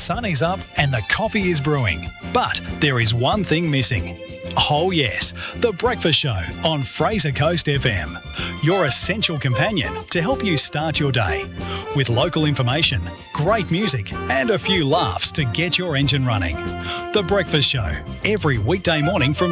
sun is up and the coffee is brewing. But there is one thing missing. Oh yes, The Breakfast Show on Fraser Coast FM. Your essential companion to help you start your day. With local information, great music and a few laughs to get your engine running. The Breakfast Show, every weekday morning from